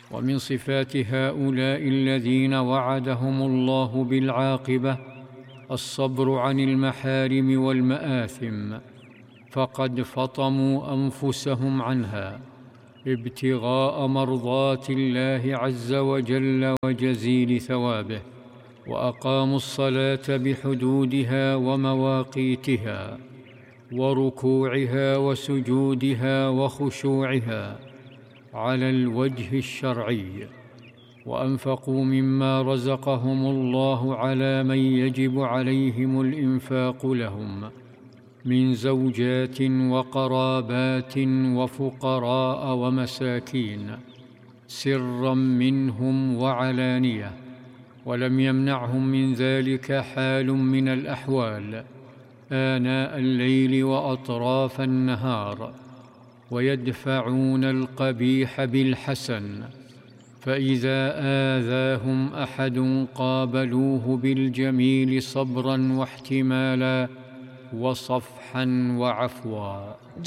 ومن صفات هؤلاء الذين وعدهم الله بالعاقبة الصبر عن المحارم والمآثم، فقد فطموا أنفسهم عنها ابتغاء مرضات الله عز وجل وجزيل ثوابه، وأقاموا الصلاة بحدودها ومواقيتها وركوعها وسجودها وخشوعها على الوجه الشرعي، وأنفقوا مما رزقهم الله على من يجب عليهم الإنفاق لهم من زوجات وقرابات وفقراء ومساكين سرا منهم وعلانية، ولم يمنعهم من ذلك حال من الأحوال آناء الليل وأطراف النهار، ويدفعون القبيح بالحسن، فإذا آذاهم أحد قابلوه بالجميل صبرا واحتمالا وصفحا وعفوا.